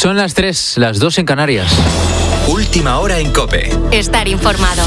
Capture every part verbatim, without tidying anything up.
Son las tres, las dos en Canarias. Última hora en COPE. Estar informado.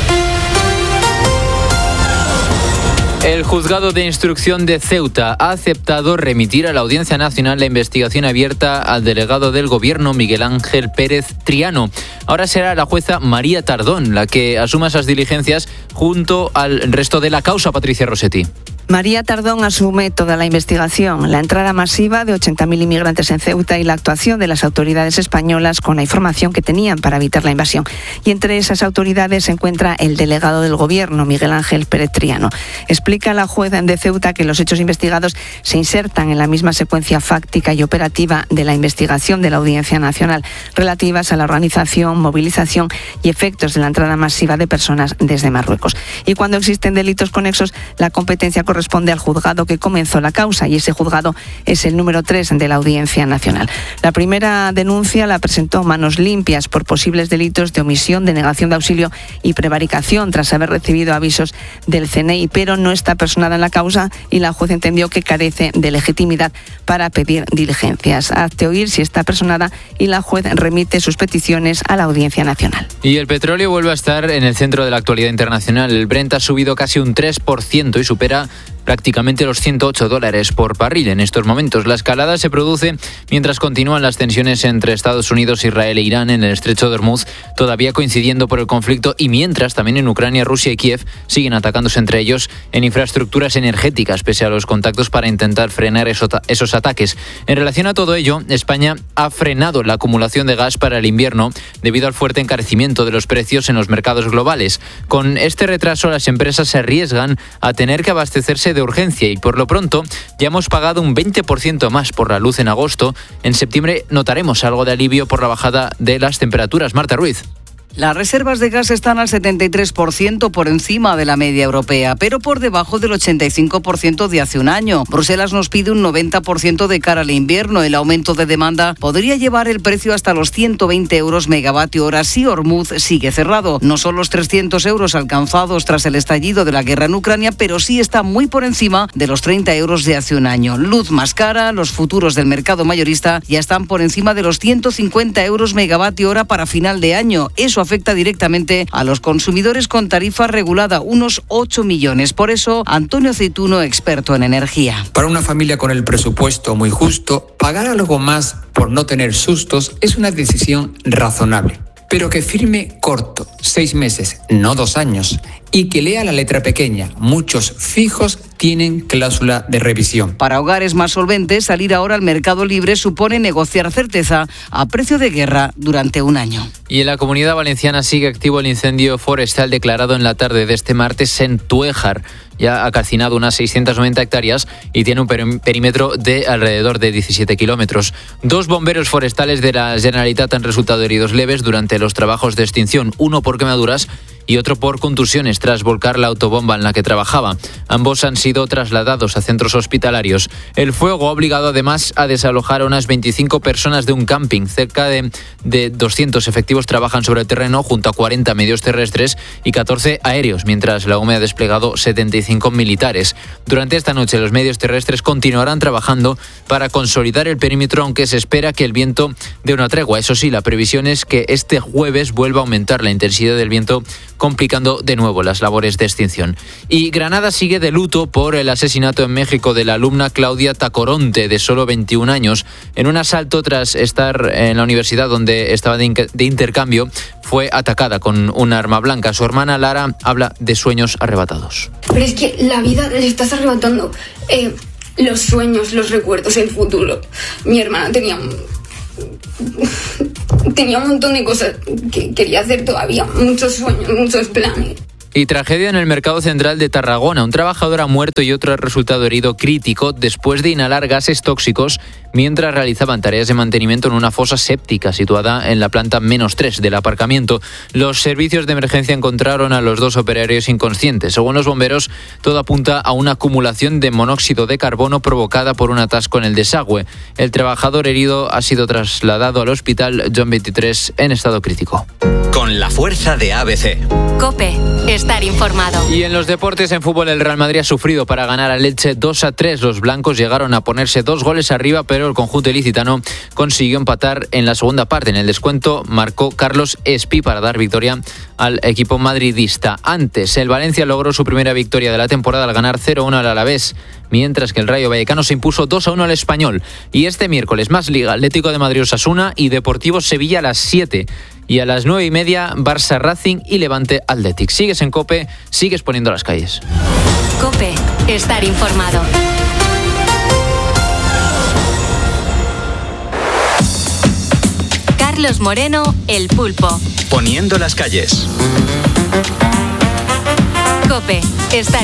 El juzgado de instrucción de Ceuta ha aceptado remitir a la Audiencia Nacional la investigación abierta al delegado del Gobierno, Miguel Ángel Pérez Triano. Ahora será la jueza María Tardón la que asuma esas diligencias junto al resto de la causa. Patricia Rossetti. María Tardón asume toda la investigación, la entrada masiva de ochenta mil inmigrantes en Ceuta y la actuación de las autoridades españolas con la información que tenían para evitar la invasión. Y entre esas autoridades se encuentra el delegado del Gobierno, Miguel Ángel Pérez Triano. Explica la jueza de Ceuta que los hechos investigados se insertan en la misma secuencia fáctica y operativa de la investigación de la Audiencia Nacional, relativas a la organización, movilización y efectos de la entrada masiva de personas desde Marruecos. Y cuando existen delitos conexos, la competencia corresponde al juzgado que comenzó la causa, y ese juzgado es el número tres de la Audiencia Nacional. La primera denuncia la presentó Manos Limpias por posibles delitos de omisión, denegación de auxilio y prevaricación tras haber recibido avisos del C N I, pero no está personada en la causa y la juez entendió que carece de legitimidad para pedir diligencias. Hazte oír si está personada y la juez remite sus peticiones a la Audiencia Nacional. Y el petróleo vuelve a estar en el centro de la actualidad internacional. El Brent ha subido casi un tres por ciento y supera prácticamente los ciento ocho dólares por barril en estos momentos. La escalada se produce mientras continúan las tensiones entre Estados Unidos, Israel e Irán en el estrecho de Hormuz, todavía coincidiendo por el conflicto, y mientras también en Ucrania, Rusia y Kiev siguen atacándose entre ellos en infraestructuras energéticas, pese a los contactos para intentar frenar esos ataques. En relación a todo ello, España ha frenado la acumulación de gas para el invierno debido al fuerte encarecimiento de los precios en los mercados globales. Con este retraso, las empresas se arriesgan a tener que abastecerse de urgencia y por lo pronto ya hemos pagado un veinte por ciento más por la luz en agosto. En septiembre notaremos algo de alivio por la bajada de las temperaturas. Marta Ruiz. Las reservas de gas están al setenta y tres por ciento por encima de la media europea, pero por debajo del ochenta y cinco por ciento de hace un año. Bruselas nos pide un noventa por ciento de cara al invierno. El aumento de demanda podría llevar el precio hasta los ciento veinte euros megavatio hora si Hormuz sigue cerrado. No son los trescientos euros alcanzados tras el estallido de la guerra en Ucrania, pero sí está muy por encima de los treinta euros de hace un año. Luz más cara, los futuros del mercado mayorista ya están por encima de los ciento cincuenta euros megavatio hora para final de año. Eso afecta directamente a los consumidores con tarifa regulada, unos ocho millones. Por eso, Antonio Aceituno, experto en energía. Para una familia con el presupuesto muy justo, pagar algo más por no tener sustos es una decisión razonable. Pero que firme corto, seis meses, no dos años, y que lea la letra pequeña. Muchos fijos tienen cláusula de revisión. Para hogares más solventes, salir ahora al mercado libre supone negociar certeza a precio de guerra durante un año. Y en la Comunidad Valenciana sigue activo el incendio forestal declarado en la tarde de este martes en Tuéjar. Ya ha calcinado unas seiscientas noventa hectáreas y tiene un perímetro de alrededor de diecisiete kilómetros. Dos bomberos forestales de la Generalitat han resultado heridos leves durante los trabajos de extinción, uno por quemaduras y otro por contusiones tras volcar la autobomba en la que trabajaba. Ambos han sido trasladados a centros hospitalarios. El fuego ha obligado además a desalojar a unas veinticinco personas de un camping. Cerca de, de doscientos efectivos trabajan sobre el terreno junto a cuarenta medios terrestres y catorce aéreos, mientras la U M E ha desplegado setenta y cinco militares. Durante esta noche los medios terrestres continuarán trabajando para consolidar el perímetro, aunque se espera que el viento dé una tregua. Eso sí, la previsión es que este jueves vuelva a aumentar la intensidad del viento, complicando de nuevo las labores de extinción. Y Granada sigue de luto por el asesinato en México de la alumna Claudia Tacoronte, de solo veintiún años. En un asalto tras estar en la universidad donde estaba de, in- de intercambio, fue atacada con un arma blanca. Su hermana Lara habla de sueños arrebatados. Pero es que la vida le estás arrebatando eh, los sueños, los recuerdos, el futuro. Mi hermana tenía tenía un montón de cosas que quería hacer todavía, muchos sueños, muchos planes. Y tragedia en el mercado central de Tarragona. Un trabajador ha muerto y otro ha resultado herido crítico después de inhalar gases tóxicos mientras realizaban tareas de mantenimiento en una fosa séptica situada en la planta menos tres del aparcamiento. Los servicios de emergencia encontraron a los dos operarios inconscientes. Según los bomberos, todo apunta a una acumulación de monóxido de carbono provocada por un atasco en el desagüe. El trabajador herido ha sido trasladado al hospital John veintitrés en estado crítico. con la fuerza de A B C. COPE, estar informado. Y en los deportes, en fútbol, el Real Madrid ha sufrido para ganar al Elche dos a tres. Los blancos llegaron a ponerse dos goles arriba, pero el conjunto ilicitano consiguió empatar en la segunda parte. En el descuento marcó Carlos Espi para dar victoria al equipo madridista. Antes, el Valencia logró su primera victoria de la temporada al ganar cero uno al Alavés, mientras que el Rayo Vallecano se impuso dos a uno al Español. Y este miércoles, más Liga, Atlético de Madrid Osasuna y Deportivo Sevilla a las siete. Y a las nueve y media, Barça Racing y Levante Athletic. Sigues en COPE, sigues poniendo las calles. COPE, estar informado. Carlos Moreno, El Pulpo. Poniendo las calles. COPE, estar